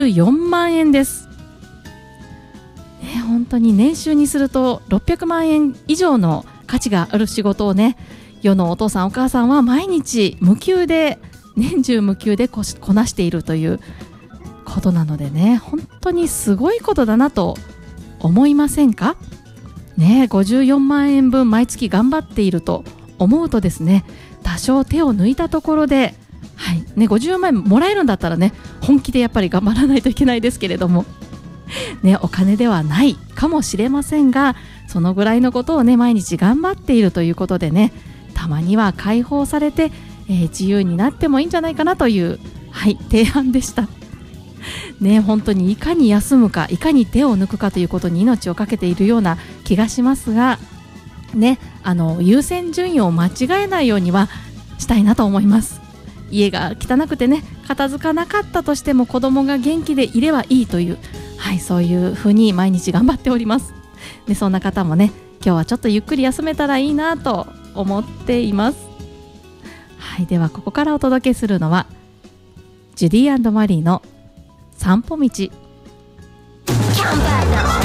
4万円です、ね、本当に年収にすると600万円以上の価値がある仕事をね、世のお父さんお母さんは毎日無給で、年中無給でこなしているということなのでね、本当にすごいことだなと思いませんかね。54万円分毎月頑張っていると思うとですね、多少手を抜いたところで、はいね、50万円もらえるんだったらね、本気でやっぱり頑張らないといけないですけれどもね、お金ではないかもしれませんが、そのぐらいのことをね、毎日頑張っているということでね、たまには解放されて、自由になってもいいんじゃないかなという、はい、提案でしたね。本当にいかに休むか、いかに手を抜くかということに命をかけているような気がしますがね、優先順位を間違えないようにはしたいなと思います。家が汚くてね、片付かなかったとしても子供が元気でいればいいという、はい、そういうふうに毎日頑張っておりますで、そんな方もね、今日はちょっとゆっくり休めたらいいなと思っています。はい、ではここからお届けするのはジュディ&マリーの散歩道。キャンバーの